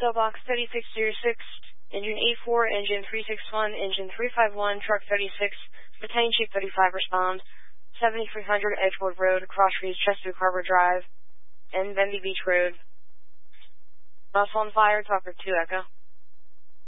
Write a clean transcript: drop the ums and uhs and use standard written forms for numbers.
Cell Box 3606, Engine 84, Engine 361, Engine 351, Truck 36, Battalion Chief 35 respond. 7300 Edgewood Road, Crossreach, Chesapeake Harbor Drive, and Bendy Beach Road. Bus on fire, Talker 2 Echo.